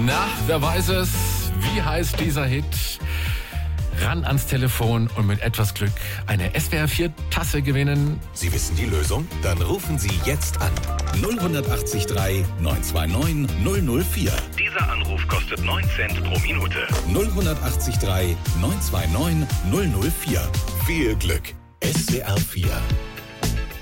Na, wer weiß es? Wie heißt dieser Hit? Ran ans Telefon und mit etwas Glück eine SWR4-Tasse gewinnen. Sie wissen die Lösung? Dann rufen Sie jetzt an. 0183 929 004. Dieser Anruf kostet 9 Cent pro Minute. 0183 929 004. Viel Glück. SWR4